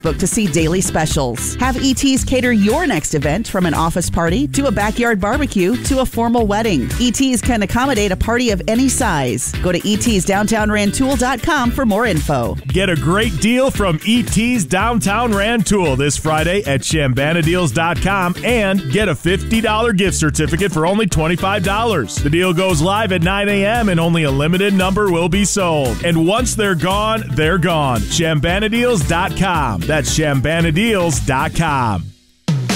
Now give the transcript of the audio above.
Book to see daily specials. Have ET's cater your next event, from an office party to a backyard barbecue to a formal wedding. ET's can accommodate a party of any size. Go to etsdowntownrantoul.com for more info. Get a great deal from ET's Downtown Rantoul this Friday at ShambanaDeals.com and get a $50 gift certificate for only $25. The deal goes live at 9 a.m. and only a limited number will be sold. And once they're gone, they're gone. ShambanaDeals.com. That's ShambanaDeals.com.